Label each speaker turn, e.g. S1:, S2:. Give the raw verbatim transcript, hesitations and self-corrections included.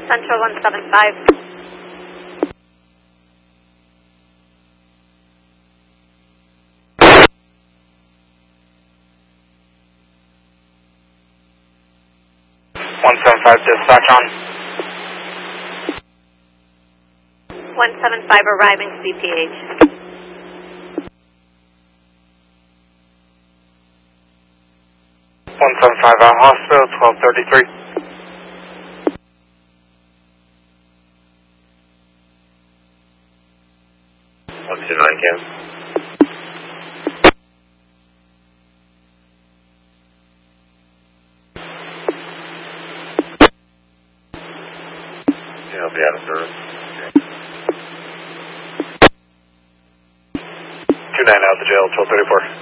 S1: Central one seven five.
S2: one seven five dispatch on.
S1: one seven five arriving C P H.
S2: one seven five out hospital, twelve thirty-three. one two nine cam. Yeah, I'll be out of service. two nine out of the jail, twelve thirty-four.